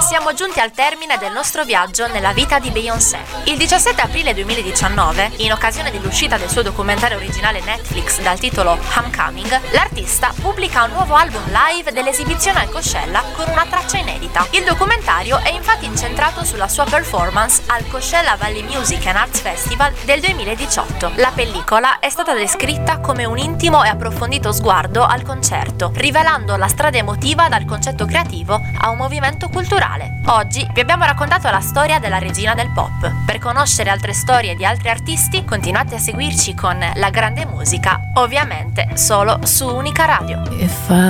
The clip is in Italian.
siamo giunti al termine del nostro viaggio nella vita di Beyoncé. Il 17 aprile 2019, in occasione dell'uscita del suo documentario originale Netflix dal titolo Homecoming, l'artista pubblica un nuovo album live dell'esibizione al Coachella con una traccia inedita. Il documentario è infatti incentrato sulla sua performance al Coachella Valley Music and Arts Festival del 2018. La pellicola è stata descritta come un intimo e approfondito sguardo al concerto, rivelando la strada emotiva dal concetto creativo a un movimento culturale. Oggi vi abbiamo raccontato la storia della regina del pop. Per conoscere altre storie di altri artisti, continuate a seguirci con La Grande Musica, ovviamente solo su Unica Radio.